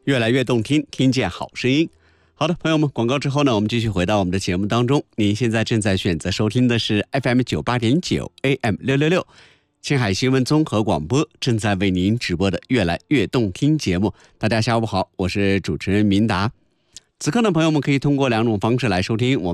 越来越动听，听见好声音。好的，朋友们，广告之后呢，我们继续回到我们的节目当中。您现在正在选择收听的是 FM 98.9 AM 666青海新闻综合广播，正在为您直播的越来越动听节目。大家下午好，我是主持人明达。此刻呢，朋友们可以通过2种方式来收听我们